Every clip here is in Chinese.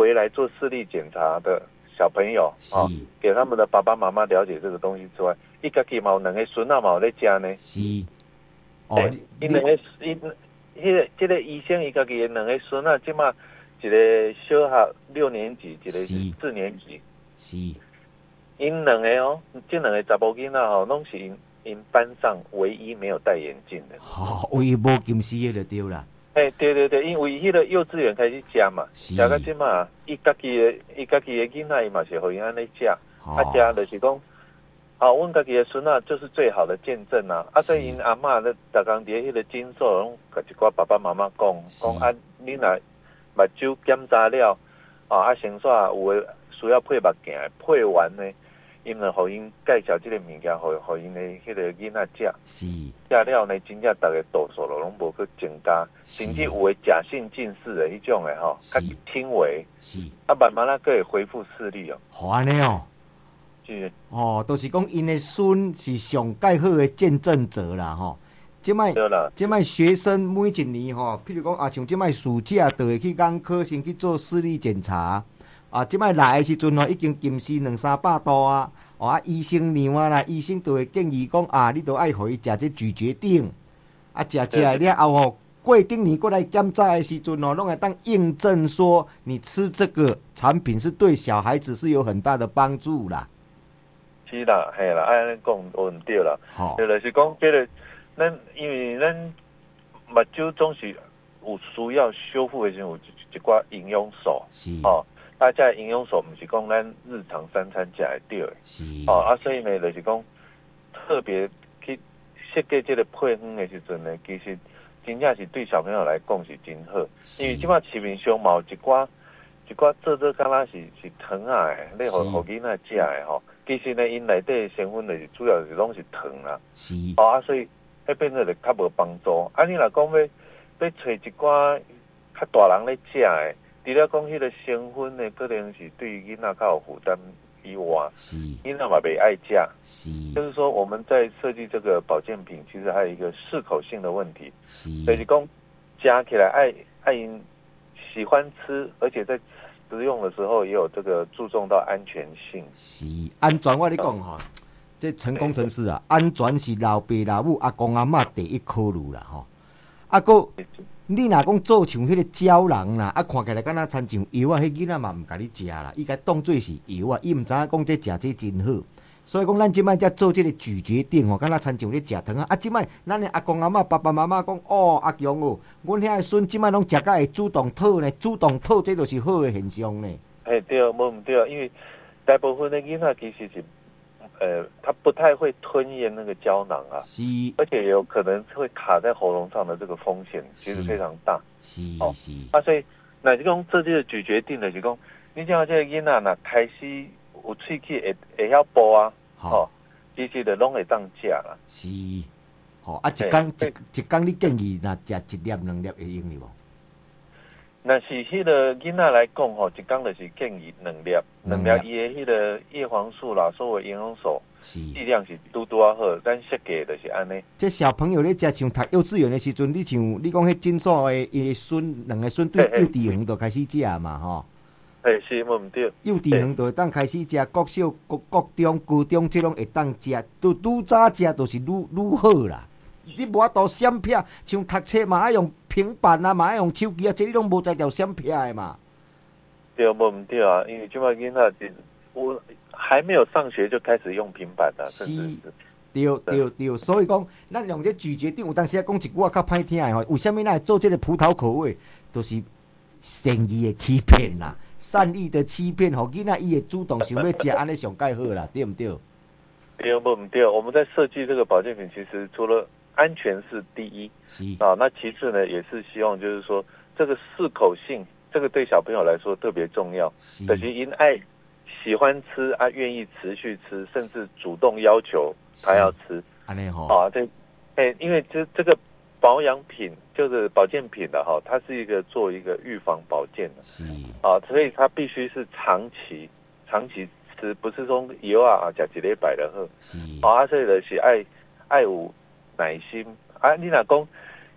回来做视力检查的小朋友啊，给他们的爸爸妈妈了解这个东西之外，伊家己嘛有两个孙仔嘛有咧食呢。 是。 哦，因两个这个医生伊家己的两个孙仔，即马一个小学6年级，一个是4年级。 是。 因两个哦，这两个查某囡仔哦，拢是因班上唯一没有戴眼镜的。 唯一无近视的就对啦。 对，因为迄个幼稚园开始食嘛，食到即嘛，伊家己的囡仔伊嘛是互因安尼食，食就是讲，阮家己的孙仔就是最好的见证啊！所以因阿嬷咧，逐工伫迄个诊所拢甲一寡爸爸妈妈讲你若目睭检查了，先煞有诶需要配目镜，配完呢，因就互因介绍即个物件，互因的迄个囡仔食。 是。 食了呢，真正逐个度数拢无去增加，甚至有诶假性近视的迄种诶吼，较轻微。 是。 慢慢可以恢复视力哦。 好安尼哦。 是。 就是讲因诶孙是上介好诶见证者啦吼。即摆学生每一年吼，譬如讲像即摆暑假就会去眼科先去做视力检查。即摆来诶时阵吼，已经近视200-300度啊。医生娘啦，医生都会建议讲你都爱互伊食这咀嚼定。食了后吼，过顶年过来检查的时阵哦，拢会当印证说你吃这个产品是对小孩子是有很大的帮助啦。 是啦，嘿啦，安尼讲有唔对啦。就是讲，这个因为咱目睭总是有需要修复的时候，有一寡营养素。 是。 大家的营养素不是讲咱日常3餐食会到的。 是。 所以呢，就是讲特别去设计这个配方的时阵呢，其实真正是对小朋友来讲是真好，因为即摆市面上嘛有一寡做敢若是糖啊的，你互囡仔食的吼，其实呢，因内底成分就是主要是拢是糖啦。 是。 所以迄变做就较无帮助。你若讲要找一寡较大人咧食的。除了讲迄个成分呢，可能是对囡仔较有负担以外，囡仔嘛袂爱食。就是说我们在设计这个保健品，其实还有一个适口性的问题。就是讲加起来爱因喜欢吃，而且在食用的时候也有这个注重到安全性。 是安全，我跟你讲吼，这陈工程师啊，安全是老爸老母阿公阿嬷第一考虑啦吼。你若讲做像迄个胶囊啦，看起来敢若亲像药啊，迄囡仔嘛唔甲你食啦，伊甲当做是药啊，伊唔知影讲这食这真好。所以讲，咱即摆才做这个咀嚼定吼，敢若亲像咧食糖啊。即摆咱的阿公阿嬷、爸爸妈妈讲，阿强哦，阮遐个孙即摆拢食甲会主动吐呢，主动吐这就是好的现象呢。 对，无唔对，因为大部分的囡仔其实是。他不太会吞咽那个胶囊啊，而且有可能会卡在喉咙上的这个风险其实非常大。所以那就讲这就是咀嚼定的，就是讲你像这个囡仔若开始有喙齿会晓剥啊，其实就拢会当食啦。 是，一天你建议若食1粒2粒会用哩无？ 那是迄个囡仔来讲吼，一天就是建议2粒，伊的迄个叶黄素啦，所有营养素剂量是拄啊好，咱设计就是安尼。 这小朋友咧食像读幼稚园的时阵，你讲迄诊所的伊孙2个孙对幼稚园就开始食嘛吼。 是无唔对。 幼稚园就会当开始食，国小、国中、高中这拢会当食，都愈早食就是愈好啦。你无法度闪屏，像读册嘛爱用平板啊，嘛爱用手机啊，这你拢无在条闪屏的嘛。 对，无唔对啊，因为即摆囡仔我还没有上学就开始用平板了，甚至是。 对，所以讲，咱用这咀嚼定，有当时讲一句话较歹听的吼，为什么咱会做这个葡萄口味，都是善意的欺骗啦，善意的欺骗，吼囡仔伊会主动想要食，安尼上介好啦，对唔对？ 对，无唔对，我们在设计这个保健品，其实除了安全是第一，那其次呢，也是希望就是说这个适口性，这个对小朋友来说特别重要。可是因爱喜欢吃愿意持续吃，甚至主动要求他要吃。因为这个保养品就是保健品的哈，它是做一个预防保健的，所以它必须是长期吃，不是说以后吃1礼拜就好。所以就是爱有耐心。你若讲，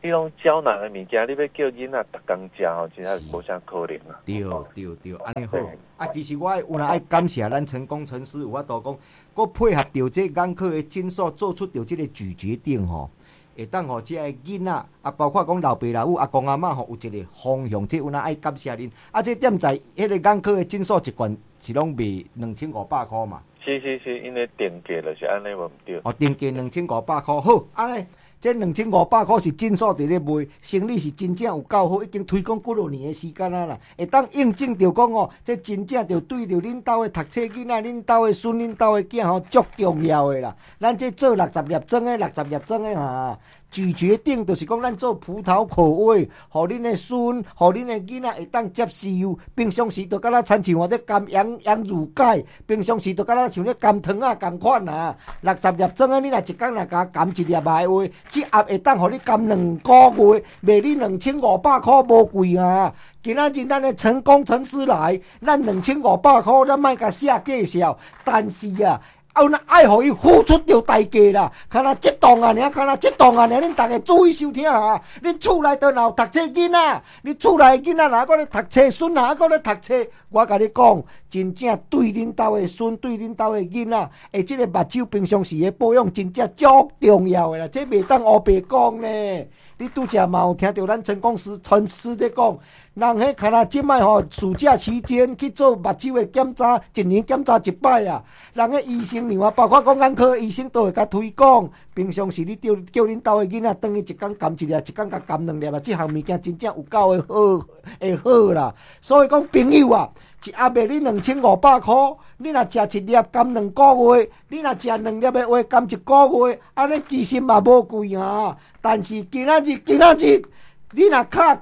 你拢胶囊的物件，你要叫囡仔逐工食吼，真系无啥可能啊。 对，安尼好。啊，其实我有爱感谢咱陈工程师有法度讲，佮配合着这眼科的诊所，做出着这个咀嚼定吼。会当吼，即个囡仔啊，包括讲老爸老母、阿公阿嬷吼，有一个方向，这有哪爱感谢恁。啊，这点在迄个眼科的诊所一罐是拢卖2500块嘛。 是，因为定价就是安尼无毋对。 哦，定价2500块，好，安尼。这2500块是诊所伫咧卖，生意是真正有够好，已经推广几落年的时间啦。会当印证着讲哦，这真正着对着恁兜的读册囡仔、恁兜的孙、恁兜的囝吼，足重要的啦。咱这做60粒装的，60粒装的哈。咀嚼定就是讲，咱做葡萄口味，互恁的孙、互恁的囡仔会当接受。平常时就敢若亲像我咧甘羊乳钙，平常时就敢若像咧甘糖啊共款啊。60粒装的，你若一工若甲甘一粒的话，这盒会当互你甘2个月，卖你2500块无贵啊。今仔日咱的陈工程师来，咱2500块，咱莫甲写介绍，但是啊。爱互伊付出着代价啦，看若这档啊，恁大家注意收听啊！恁厝内头若有读册囡仔，恁厝内囡仔若还咧读册，孙若还咧读册，我甲你讲，真正对恁兜的孙，对恁兜的囡仔，即个目睭平常时的保养，真正足重要的啦，这袂当黑白讲呢。你拄则嘛有听到咱陈公司传师咧讲，人迄看若即摆吼暑假期间去做目睭的检查，一年检查一摆啊。人迄医生娘啊，包括讲眼科医生都会甲推广。平常时你叫恁兜的囡仔，当伊一工含一粒，一工甲含2粒啊，即项物件真正有够的好啦。所以讲朋友啊，一盒卖你2500块，你若食一粒含2个月，你若食2粒的话含1个月，安尼其实嘛无贵啊。但是今仔日，你若卡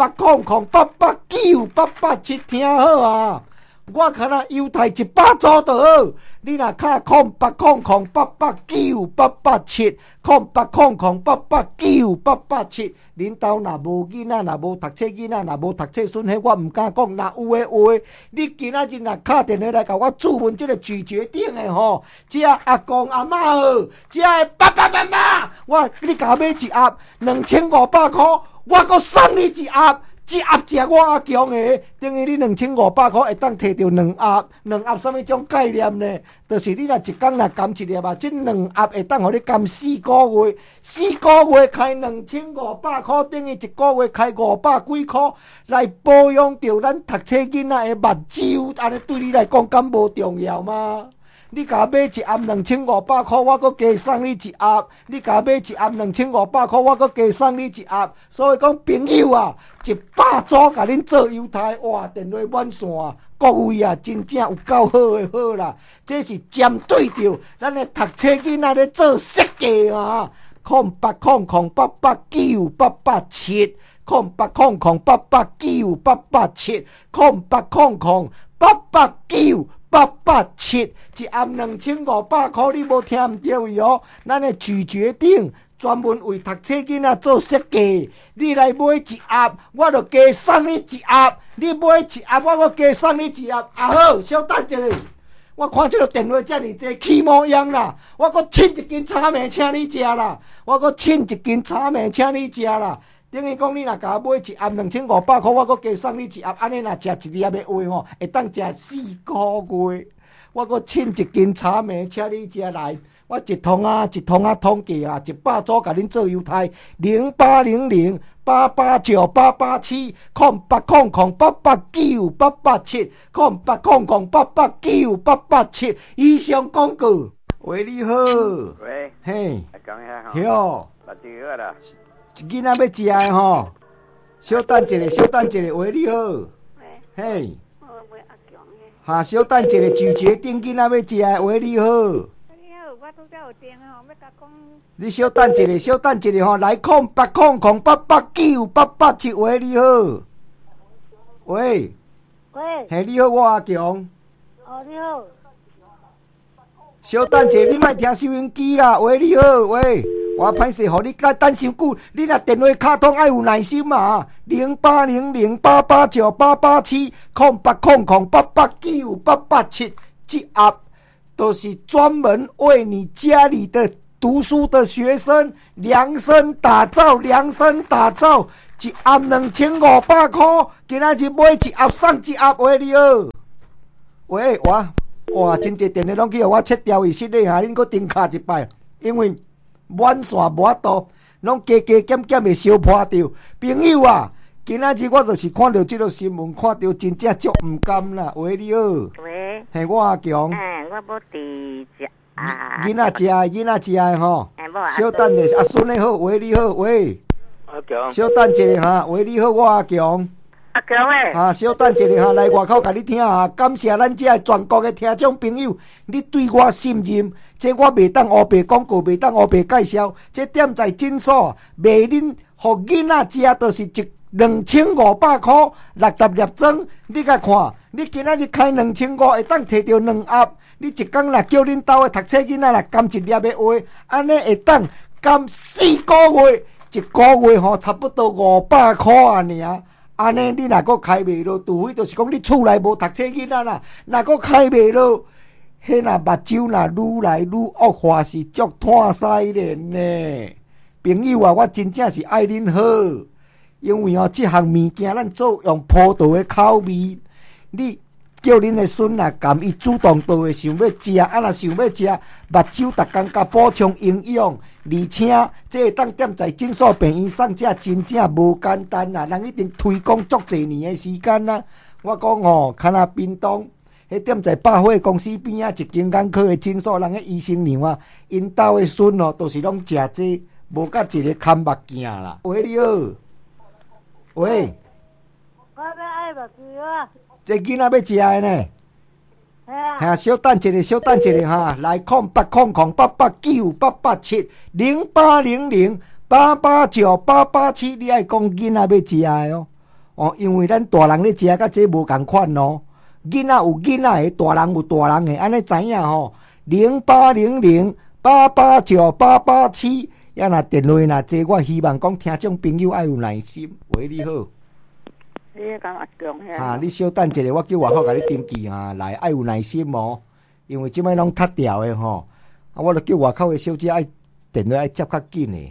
0800088988听好啊！我看若犹太100组就好。你若卡080008898878，080008898878，恁兜若无囡仔，若无读册囡仔，若无读册孙，迄我毋敢讲。若有诶，你今仔日若敲电话来甲我注文这个咀嚼定诶吼，这阿公阿嬷好，这爸爸妈妈，你甲买一盒2500块，我阁送你一盒。这盒食我阿强的，等于你2500块会当摕到2盒，2盒什么种概念呢？就是你若一工若含一粒啊，这2盒会当互你含4个月，4个月开2500块，等于1个月开500几块，来保养着咱读册囡仔的目睭，安尼对你来讲敢无重要吗？你甲买一盒2500块，我阁加送你一盒；你甲买一盒2500块，我阁加送你一盒。所以讲，朋友啊，100组甲恁做犹太，哇，电话满线，各位啊，真正有够好的好啦！这是针对着咱的读册囡仔咧做设计啊！080008898878，0800889887，一盒2500块，你无听唔对伊哦。咱的咀嚼定专门为读册囡仔做设计，你来买一盒，我就加送你一盒；你买一盒，我阁加送你一盒。啊好，稍等一下，我看这个电话遮尔济起毛样啦，我阁凊一斤炒面请你食啦，等于讲，你若甲我买一盒2500块，我阁加送你一盒，安尼若食一粒的话吼，会当食4个月。我阁凊一斤炒面请你食来，我一通啊统计啊，100组甲恁做犹太080088898878，080088898887，080088898887。以上广告，喂，你好。 喂。 嘿。 讲一下哈。 哟。 目睭好啦。 囡仔要食的吼，稍等一下，喂，你好。 喂。 嘿。 我买阿强的。 哈，稍等一下，咀嚼定囡仔要食的，喂，你好。 你好，我拄则有电吼，要甲讲。 你稍等一下吼，来080088898887，喂，你好。喂。 喂。 嘿，你好，我阿强。 哦，你好。 稍等一下，你莫听收音机啦，喂，你好，喂。我歹势，互你等伤久。你若电话卡通爱有耐心嘛？0800887887，080088898887，这盒都是专门为你家里的读书的学生量身打造，一盒2500块，今仔日买一盒送一盒，喂你好，喂哇，真侪电话拢去互我切掉伊失礼哈，恁搁顶卡一摆，因为满线无法度，拢加减会烧破掉。朋友啊，今仔日我就是看到这个新闻，看到真正足唔甘啦。喂你好， 喂， 嘿我阿强， 我要伫食啊， 囡仔食的吼，小等者，阿孙你好，喂你好，喂， 阿强， 小等一下哈，喂你好，我阿强。 阿强诶， 小等一下来外口甲你听哈，感谢咱这全国的听众朋友，你对我信任，这我袂当黑白广告，袂当黑白介绍，这点在诊所卖恁互囡仔食，就是2500块60粒装，你甲看，你今仔日开2500，会当摕到2盒，你一工若叫恁兜的读册囡仔若甘一粒的话，安尼会当甘4个月，一个月差不多500块啊尔。安尼你若搁开袂落，除非就是讲你厝内无读册囡仔啦，若搁开袂落，迄若目睭若愈来愈恶化，是足拖西连呢。朋友啊，我真正是爱恁好，因为即项物件咱做用葡萄的口味，你叫恁的孙啊，甘伊主动倒会想要食，若想要食，目睭逐工甲补充营养。而且，这会当踮在诊所病院送这真正无简单啦，人一定推广足侪年的时间啦。我讲看若屏东，迄踮在百货公司边仔一间眼科的诊所，人个医生娘啊，因兜的孙都是拢食这，无甲一个看目镜啦。喂，你好，喂， 我要爱目镜啊！ 这囡仔要食的呢？哈，小等一下哈，来08008878870800889887，你爱讲囡仔要食的哦，因为咱大人咧食甲这无共款哦，囡仔有囡仔的，大人有大人的，安尼知影吼？0800889887，也若电话若这，我希望讲听众朋友爱有耐心。喂，你好。 你讲阿强遐？你稍等一下，我叫外口甲你登记哈，来爱有耐心哦，因为即摆拢塌掉的吼，我著叫外口的小姐爱电话爱接较紧的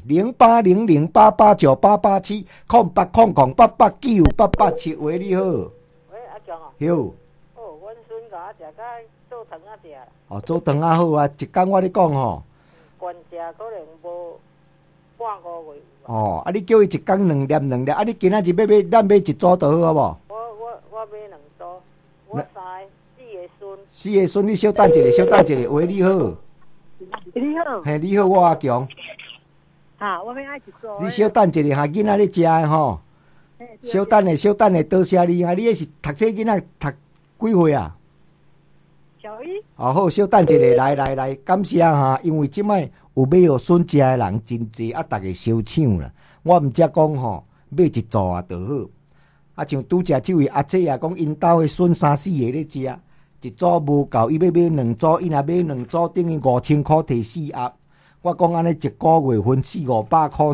，08008898870800889887，喂，你好。 喂，阿强哦。 好。 阮孙甲我食甲做糖仔食。 做糖仔好啊，一工我咧讲吼。 悬食可能无半个月。 你叫伊一工2粒，你今仔日咱买一组就好，好无？ 我买2组，我4个孙。 4个孙，你稍等一下，喂，你好。 你好。 嘿，你好，我阿强。 我要爱一组。 你稍等一下，囡仔咧食的吼。稍等下，多谢你啊！你迄是读册囡仔读几岁啊？ 小一。 好，稍等一下，来，感谢哈，因为即摆有买互孙食的人真济，逐个烧抢啦。我毋则讲吼，买一组啊就好。像拄则即位阿姐啊，讲因兜的孙3、4个咧食，一组无够，伊要买2组，伊若买2组，等于5000块摕4盒。我讲安尼一个月分400-500块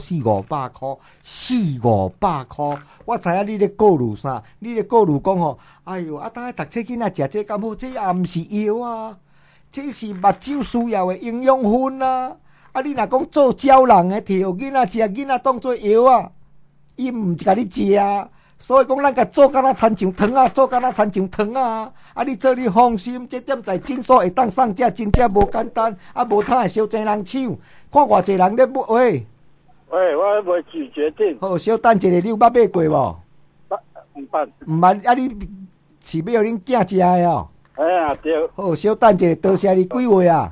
，400-500块。我知影你咧顾虑啥？你咧顾虑讲吼，哎哟，当下读册囡仔食这敢好？这也毋是药啊，这是目睭需要的营养分啊。你若讲做鸟人的，摕互囡仔食，囡仔当做药啊，伊毋甲你食啊。所以讲，咱甲做敢若亲像糖啊，你做你放心，这点在诊所会当送这真正无简单，无通会烧侪人抢。看偌侪人咧买，喂， 我未自决定。 好，稍等一下，你有捌买过无？ 毋捌。 毋捌，你是要互恁囝食的哦？ 对。 好，稍等一下，多谢你几岁啊？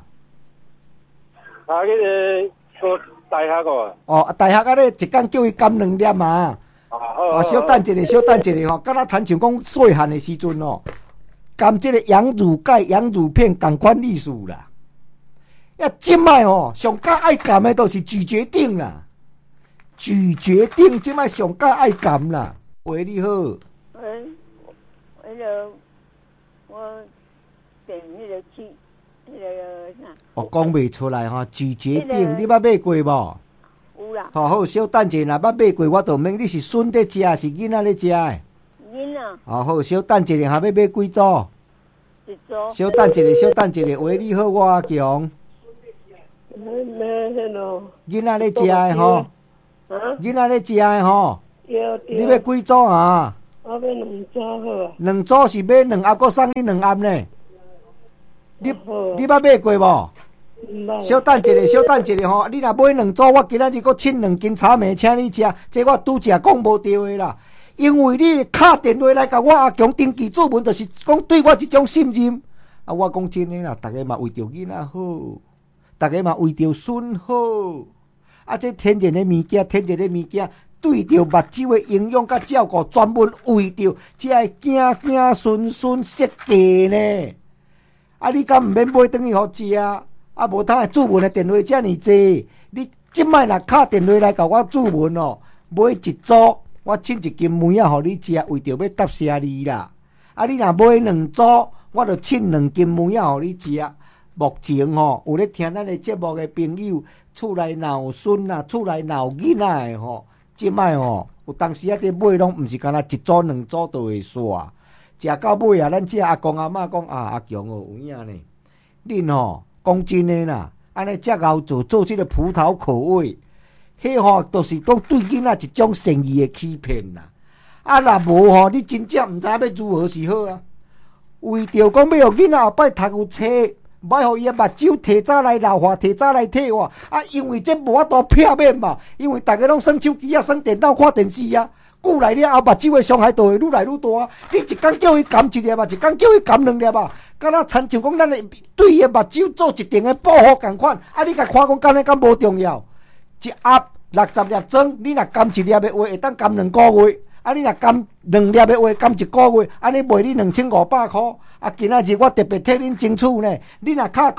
迄个大学个。 大学咧一工叫伊甘2粒嘛。稍等一下吼，敢若亲像讲细汉的时阵哦，甘这个羊乳钙、羊乳片同款意思啦。即摆吼，上较爱甘的都是咀嚼顶啦，咀嚼顶即摆上较爱甘啦。喂，你好。 喂，我点迄个气，迄个啥？ 讲袂出来吼，咀嚼顶，你捌买过无？ 有啦。 好，稍等者，若捌买过，我就免。你是孙在食，是囡仔咧食的？ 囡仔。 好，稍等者，要买几组？ 一组。 稍等者，喂，你好，我阿强。 没咯。 囡仔咧食的吼，囡仔咧食的吼，你要几组啊？ 我要2组好啊。 2组是买2盒，搁送你2盒呢。你捌买过无？小等一下吼，你若买2组，我今仔日搁请2斤草莓请你食，这我拄则讲无对的啦。因为你敲电话来甲我阿强登记注文，就是讲对我一种信任。啊，我讲真诶啦，逐个嘛为着囡仔好，逐个嘛为着孙好。啊，这天然诶物件，对着目睭诶营养甲照顾，专门为着这子孙设计呢。啊，你敢毋免买转去互食？啊，无通注文诶电话遮尔济，你即摆若敲电话来甲我注文哦，买1组。我请1斤梅仔互你食，为着要答谢你啦。啊，你若买2组，我就请2斤梅仔互你食。目前吼，有咧听咱的节目的朋友，厝内闹孙啊，厝内闹囡仔的吼，即摆吼，有当时啊，伫买拢毋是干那1组2组就会煞。食到尾啊，咱这阿公阿嬷讲啊，阿强哦，有影呢。恁吼讲真诶啦，安尼遮熬做即个葡萄口味。迄吼，就是讲对囡仔一种善意的欺骗啦。啊，若无吼，你真正毋知要如何是好啊。为着讲要互囡仔后摆读有册，莫互伊的目睭提早来老化，提早来退化。啊，因为这无法度避免嘛。因为大家拢耍手机啊，耍电脑看电视啊，久来了后，目睭的伤害就会愈来愈大。你一工叫伊含1粒啊，一工叫伊含2粒啊，敢若亲像讲咱的对伊的目睭做一定的保护共款。啊，你甲看讲敢无重要？一盒60粒装，你若含1粒的话，会当含2个月；啊，你若含2粒的话，含1个月，安尼卖你2500块。啊，今仔日我特别替恁争取呢，你若敲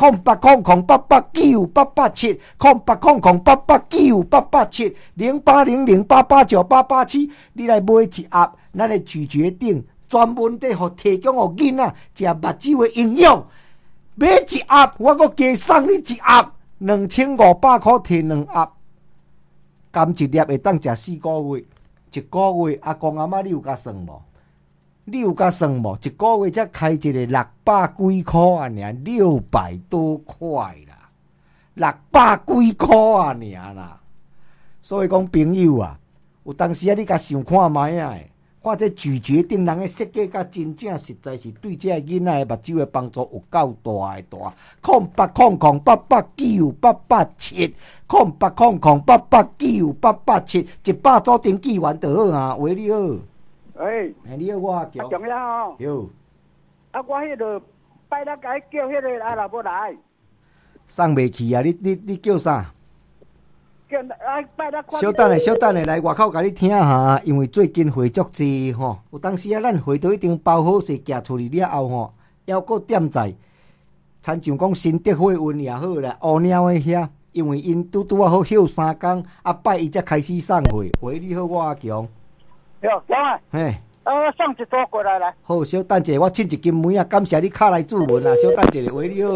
0800889889887870800800887887，你来买1盒，咱的咀嚼顶专门伫互提供互囡仔食目睭的营养。买1盒，我阁加送你1盒，2500块摕2盒。含1粒会当食4个月，1个月阿公阿嬷你有甲算无？你有甲算无？一个月才开一个600几块啊，尔600多块啦，600几块啊，尔啦。所以讲朋友啊，有当时啊，你甲想看卖啊，看这咀嚼顶人的设计甲真正实在是对这囡仔的目睭的帮助有够大的大。0800889887，0800889887，100组登记完就好啊，喂你好。你好，我阿强。 重要哦。 有。 啊，我迄个拜六该叫迄个来啦，要来。 送袂去啊！你叫啥？ 叫啊，拜六看。 小等下来外口甲你听下，因为最近会足济吼，有当时啊，咱会都一定包好势，寄出去了后吼，还阁点在，亲像讲新德惠运也好啦，乌鸟的遐，因为因拄啊好休3工，啊拜伊才开始送货。喂，你好，我阿强。 哟，强啊！ 嘿， 我送1组过来来。 好，小等者，我请1斤梅啊，感谢你敲来注文啊，小等者，喂，你好。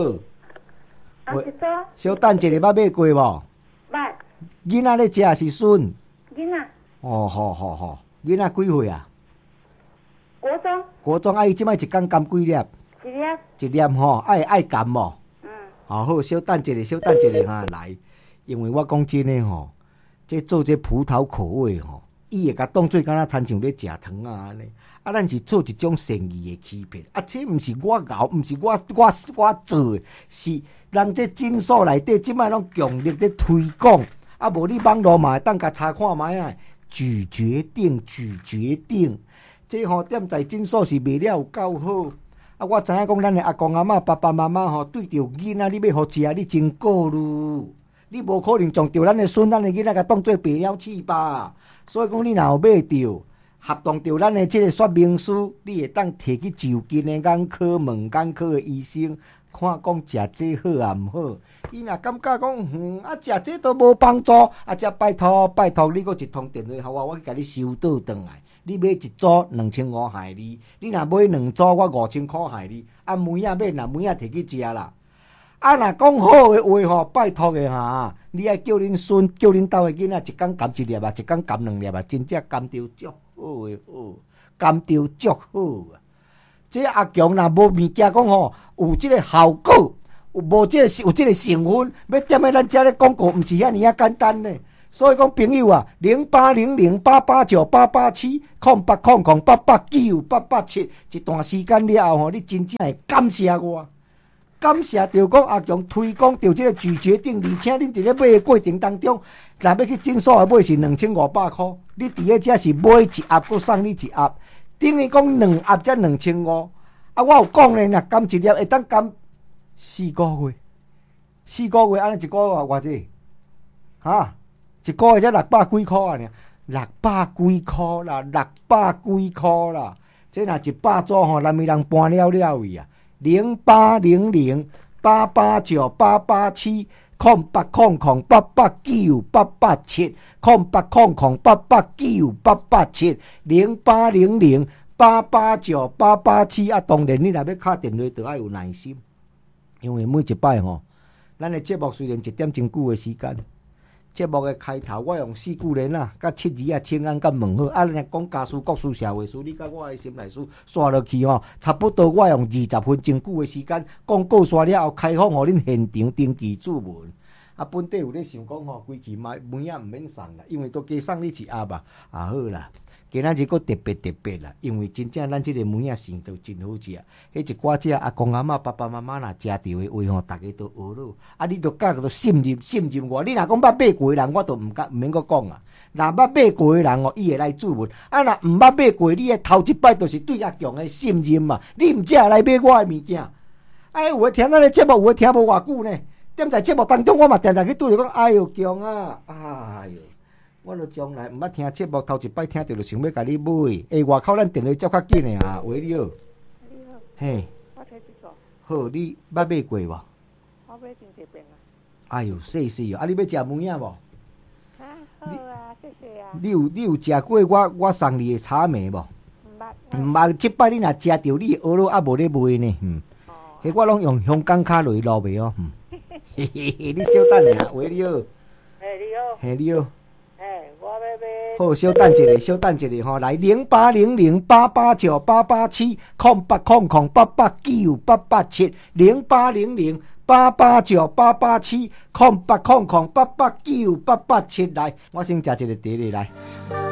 小等者，捌买过无？ 捌。 囡仔咧食是孙。 囡仔。 哦，好，囡仔几岁啊？ 国中。 啊，伊即摆一工含几粒？1粒吼，爱含无？好，小等一下哈来，因为我讲真诶吼，这做这葡萄口味吼。伊会甲当做敢若亲像咧食糖啊安尼，啊，咱是做一种善意的欺骗，啊，这毋是我熬，毋是我做的，是人这诊所内底即摆拢强力咧推广，啊，无你网络嘛会当甲查看卖啊，咀嚼顶，这吼踮在诊所是卖了有够好，啊，我知影讲咱的阿公阿嬷、爸爸妈妈吼，对着囡仔你要互食，你真顾虑，你无可能将着咱的孙、咱的囡仔甲当做白鸟鼠吧。所以讲，你若有买着合同着咱的这个说明书，你会当摕去就近的眼科问眼科的医生，看讲食这好啊毋好。伊若感觉讲，食这都无帮助，啊，则拜托你搁一通电话互我去甲你收倒转来。你买1组2500害你，你若买2组我5000块害你。啊，梅仔买若梅仔摕去食啦。啊，若讲好的话吼，拜托的哈，你爱叫恁孙、叫恁兜的囡仔一工含1粒啊，一工含2粒啊，真正甘着足好的好，甘着足好啊！这阿强若无物件讲吼，有即个效果， 有这个成分，要点喺咱遮咧广告，毋是遐尼啊简单呢。所以讲朋友啊，080088988870800800889887，一段时间了后吼，你真正会感谢我。感谢着讲阿强推广着这个拒绝定，而且恁伫咧买的过程当中，若要去诊所买是2500块，你伫咧遮是买一盒，佮送你一盒，等于讲2盒才2500。啊，我有讲咧，若甘一粒会当甘4个月，4个月安尼一个月偌济？哈，一个月才600几块啊，600几块啦，600几块啦，这若100组吼，南面人搬了伊啊。08008898898878700800889887啊！当然你若要敲电话，就要有耐心，因为每一摆吼，咱的节目虽然1点真久的时间。节目的开头，我用4句联啊，甲7字啊，请安甲问好。啊，咱讲家事、国事、社会事，你甲我的心内事刷落去吼，差不多我用20分真久的时间，广告刷了后，开放互恁现场登记注文。啊，本地有咧想讲吼，规期梅仔毋免送啦，因为都加送你一盒啊。啊好啦，今仔日佫特别啦，因为真正咱即个梅仔生都真好食。迄一寡只阿公阿嬷、爸爸妈妈若食着的话吼，大家都学咯。啊，你都甲都信任我。你若讲捌买过的人，我都毋免佫讲啊。若捌买过的人哦，伊会来注文。啊，若毋捌买过，你头一摆就是对阿强的信任嘛。你毋只来买我的物件。哎，有诶听咱的节目，有诶听无偌久呢。踮在节目当中，我嘛常常去对着讲，哎哟强啊，哎哟。我著将来毋捌听节目，头一摆听着就想要甲你买。外口咱电话接较紧的啊，喂你好。 你好。 嘿。 我睇一个。 好，你捌买过无？ 我买真济遍啦。 哎哟，细哦！啊，你要食梅仔无？ 啊，好啊，谢谢啊。 你有食过我送你的茶糜无？毋捌，即摆你若食着，你学咯，啊无咧卖呢。迄我拢用香港卡落去落卖哦。嘿嘿嘿，你小等下，喂你好。 嘿，你好。 嘿你好。 我要买。 好，小等一下吼，来080088898870080088898887080088898887来，我先食一个茶咧来。